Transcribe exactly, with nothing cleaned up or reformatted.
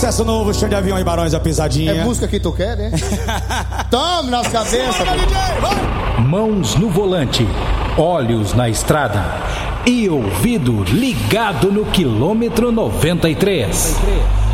sucesso novo, Chão de Avião e Barões da Pisadinha. É música que tu quer, né? Tome nas cabeças. Mãos no volante, olhos na estrada e ouvido ligado no quilômetro noventa e três.